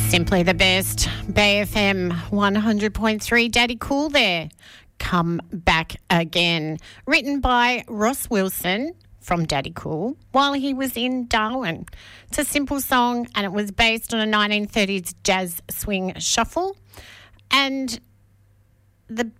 Simply the best. Bay FM 100.3. Daddy Cool there. Come back again. Written by Ross Wilson from Daddy Cool while he was in Darwin. It's a simple song and it was based on a 1930s jazz swing shuffle. And the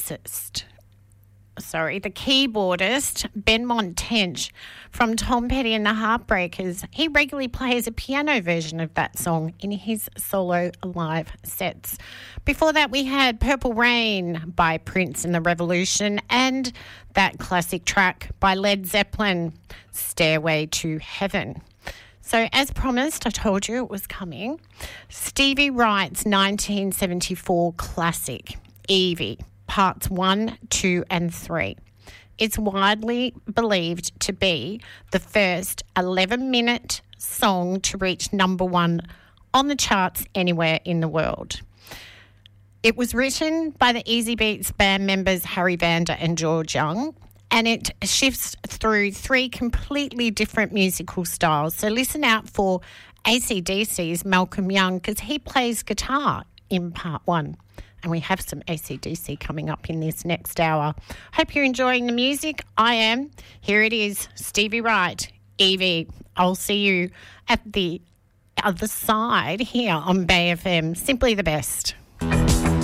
keyboardist, Ben Montench from Tom Petty and the Heartbreakers, he regularly plays a piano version of that song in his solo live sets. Before that, we had Purple Rain by Prince and the Revolution and that classic track by Led Zeppelin, Stairway to Heaven. So as promised, I told you it was coming. Stevie Wright's 1974 classic, Evie, Parts 1, 2 and 3. It's widely believed to be the first 11-minute song to reach number one on the charts anywhere in the world. It was written by the Easy Beats band members Harry Vanda and George Young, and it shifts through three completely different musical styles. So listen out for AC/DC's Malcolm Young because he plays guitar in part one. And we have some AC/DC coming up in this next hour. Hope you're enjoying the music. I am. Here it is, Stevie Wright, Evie. I'll see you at the other side here on Bay FM. Simply the best.